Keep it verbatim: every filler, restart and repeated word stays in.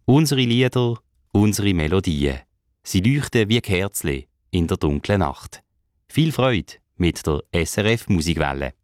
Unsere Lieder, unsere Melodien. Sie leuchten wie Kerzchen in der dunklen Nacht. Viel Freude mit der S R F Musikwelle.